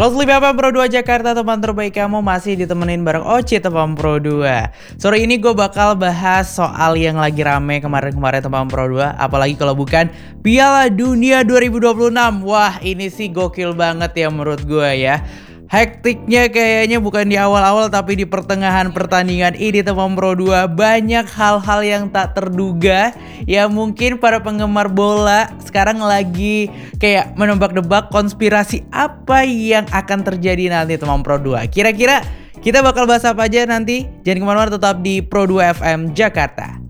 Closely FM Pro 2 Jakarta, teman terbaik kamu masih ditemenin bareng Oce teman Pro 2. Sore ini gue bakal bahas soal yang lagi rame kemarin-kemarin teman Pro 2. Apalagi kalau bukan Piala Dunia 2026. Wah, ini sih gokil banget ya menurut gue ya. Hektiknya kayaknya bukan di awal-awal tapi di pertengahan pertandingan ini teman Pro 2. Banyak hal-hal yang tak terduga. Ya mungkin para penggemar bola sekarang lagi kayak menebak-nebak konspirasi apa yang akan terjadi nanti teman Pro 2. Kira-kira kita bakal bahas apa aja nanti? Jangan kemana-mana, tetap di Pro 2 FM Jakarta.